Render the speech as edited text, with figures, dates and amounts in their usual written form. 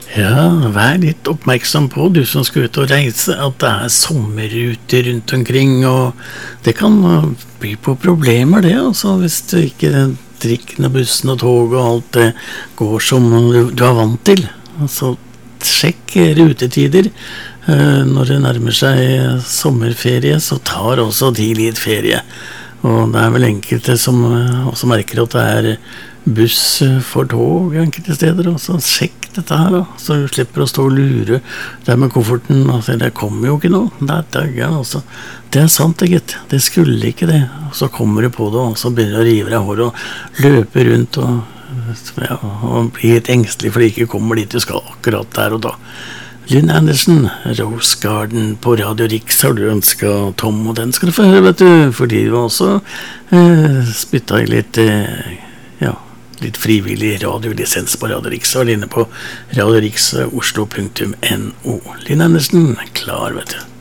Ja, vær litt oppmerksom på, du som skal ut og reise, at det sommerruter rundt omkring, og det kan by på problemer det, altså, hvis du ikke trikken og bussen og tog og alt det går som du er vant til. Altså, sjekk rutetider. Når det nærmer seg sommerferie, så tar også de litt ferie. Og det er vel enkelte som også merker at det buss for tog enkelte steder, og så sjekk dette her da, så du slipper å stå og lure der med kofferten, altså, det kommer jo ikke noe, altså. Det er sant det, gitt, det skulle ikke det, og så kommer du på det, og så begynner du å rive deg hår og løpe rundt og bli litt engstelig for det ikke kommer dit du skal akkurat der og da. Lynn Anderson, Rose Garden på Radio Riks har du ønsket, Tom, og den skal du få høre, vet du, fordi du også spyttet i litt frivillig radiolisens på Radio Riks, og inne på radioriksoslo.no. Lynn Anderson, klar, vet du.